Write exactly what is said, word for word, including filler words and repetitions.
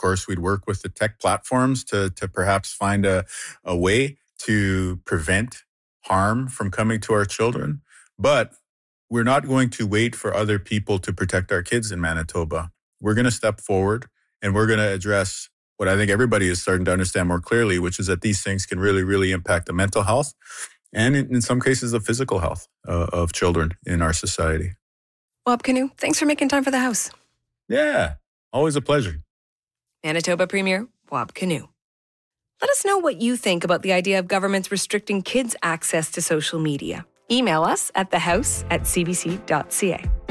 course, we'd work with the tech platforms to, to perhaps find a, a way to prevent harm from coming to our children. But we're not going to wait for other people to protect our kids in Manitoba. We're going to step forward and we're going to address what I think everybody is starting to understand more clearly, which is that these things can really, really impact the mental health and in, in some cases the physical health uh, of children in our society. Wab Kinew, thanks for making time for the House. Yeah, always a pleasure. Manitoba Premier Wab Kinew. Let us know what you think about the idea of governments restricting kids' access to social media. Email us at the house at c b c dot c a.